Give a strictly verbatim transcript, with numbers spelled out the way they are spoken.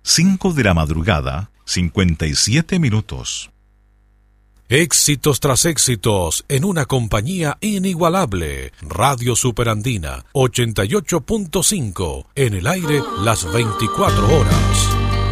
cinco de la madrugada, cincuenta y siete minutos. Éxitos tras éxitos en una compañía inigualable. Radio Superandina ochenta y ocho punto cinco en el aire las veinticuatro horas.